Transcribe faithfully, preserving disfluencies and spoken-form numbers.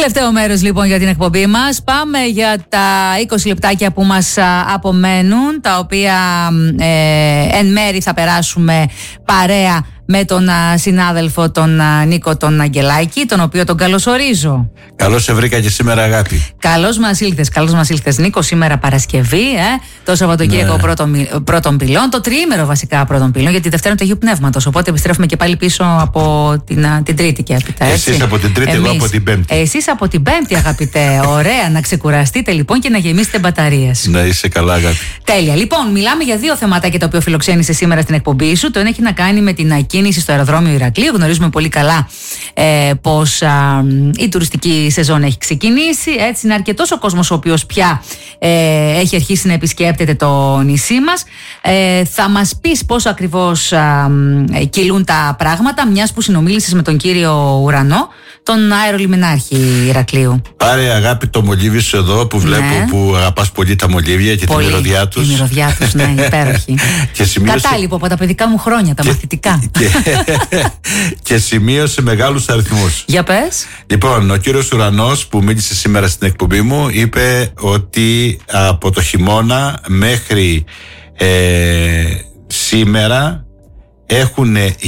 Τελευταίο μέρος λοιπόν για την εκπομπή μας. Πάμε για τα είκοσι λεπτάκια που μας απομένουν, τα οποία ε, εν μέρη θα περάσουμε παρέα με τον α, συνάδελφο τον α, Νίκο τον Αγγελάκη, τον οποίο τον καλωσορίζω. Καλώς σε βρήκα και σήμερα, αγάπη. Καλώς μας ήλθες, καλώς μας ήλθες Νίκο. Σήμερα Παρασκευή, ε, το Σαββατοκύριακο ναι. πρώτων, πρώτων πυλών, το τριήμερο βασικά πρώτων πυλών, γιατί Δευτέρα το Αγίου Πνεύματος. Οπότε επιστρέφουμε και πάλι πίσω από την, α, την Τρίτη και έπειτα. Εσείς από την Τρίτη, Εμείς, εγώ από την Πέμπτη. Εσείς από την Πέμπτη, αγαπητέ. Ωραία, να ξεκουραστείτε λοιπόν και να γεμίσετε μπαταρίες. Να είσαι καλά, αγάπη. Τέλεια. Λοιπόν, μιλάμε για δύο θεματάκια τα οποία φιλοξένησε σήμερα στην εκπομπή σου. Το ένα έχει να κάνει με την κίνηση στο αεροδρόμιο Ηρακλείου. Γνωρίζουμε πολύ καλά ε, πως α, η τουριστική σεζόν έχει ξεκινήσει. Έτσι, είναι αρκετός ο κόσμος ο οποίος πια ε, έχει αρχίσει να επισκέπτεται το νησί μας. Ε, θα μας πεις πώς ακριβώς α, κυλούν τα πράγματα, μιας που συνομίλησες με τον κύριο Ουρανό, τον αερολιμενάρχη Ηρακλείου. Πάρε, αγάπη, το μολύβι σου εδώ που βλέπω, ναι, που αγαπάς πολύ τα μολύβια και πολύ, τη μυρωδιά τους. Η μυρωδιά τους, ναι, υπέροχη. σημείωσε... Κατάλοιπο από τα παιδικά μου χρόνια, τα και... μαθητικά. Και... και σημείωσε μεγάλους αριθμούς. Για πες. Λοιπόν, ο κύριος Ουρανός που μίλησε σήμερα στην εκπομπή μου είπε ότι από το χειμώνα μέχρι ε, σήμερα έχουν